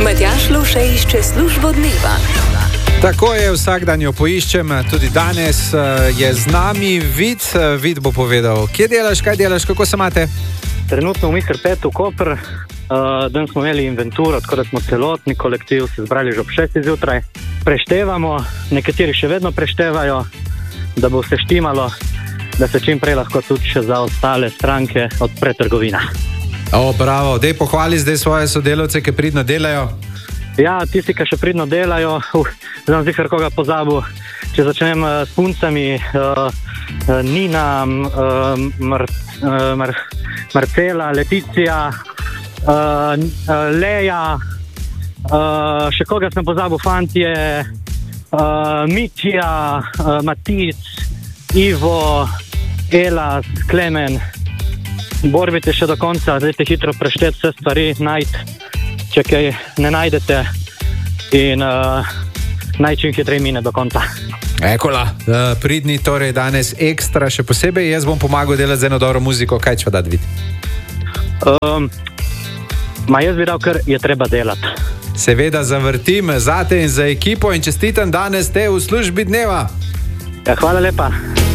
Matjaž Luše išče službo dneva. Tako je, vsak dan jo poiščem, tudi danes je z nami Vid. Vid bo povedal, kje delaš, kaj delaš, kako se imate? Trenutno v Mr. Petu Koper, danes smo imeli inventuro, tako da smo celotni kolektiv se zbrali že ob 6 zjutraj. Preštevamo, nekateri še vedno preštevajo, da bo vse štimalo, da se čim prej lahko tudi še za ostale stranke odpre trgovina. Bravo, dej pohvali zdaj svoje sodelavce, ki pridno delajo. Ja, tisti, ki še pridno delajo, znam zikar koga pozabil. Če začnem s puncami, Nina, Marcela, Leticija, Leja, še koga sem pozabil, fantje, Mitja, Matic, Ivo, Elas, Klemen. Borbite še do konca, dajte hitro prešteti vse stvari, najti, če kaj ne najdete in čim hitreje mine do konca. Ekola, pridni torej danes ekstra, še posebej jaz bom pomagal delati z eno dobro muziko, kaj če dati Vid? Jaz bi dal, ker je treba delati. Seveda zavrtim zate in za ekipo in čestitam danes te v službi dneva. Ja, hvala lepa.